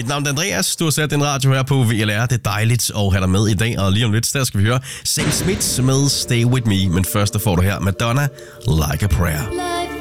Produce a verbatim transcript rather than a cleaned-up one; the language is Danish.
Mit navn er Andreas. Du har sat din radio her på V L R. Det er dejligt at have dig med i dag. Og lige om lidt, der skal vi høre Sam Smith med Stay With Me. Men først der får du her Madonna, Like a Prayer.